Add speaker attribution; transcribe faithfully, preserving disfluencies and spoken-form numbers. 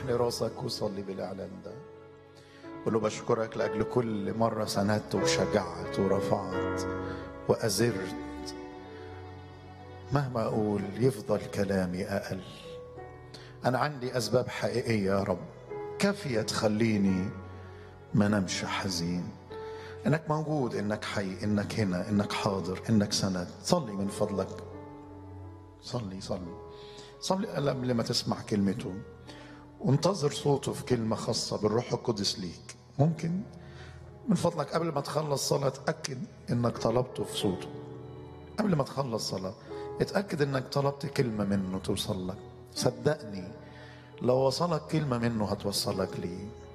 Speaker 1: لي راسك وصلي بالإعلان ده. قل له بشكرك لأجل كل مرة سندت وشجعت ورفعت وأزرت. مهما أقول يفضل كلامي أقل. أنا عندي أسباب حقيقية يا رب كافية تخليني ما نمشي حزين. إنك موجود، إنك حي، إنك هنا، إنك حاضر، إنك سند. صلي من فضلك، صلي صلي صلي قبل ما تسمع كلمته، وانتظر صوته في كلمة خاصة بالروح القدس ليك. ممكن من فضلك قبل ما تخلص صلاة اتأكد إنك طلبته في صوته. قبل ما تخلص صلاة اتأكد إنك طلبت كلمة منه توصل لك. صدقني لو وصلك كلمة منه هتوصلك ليه.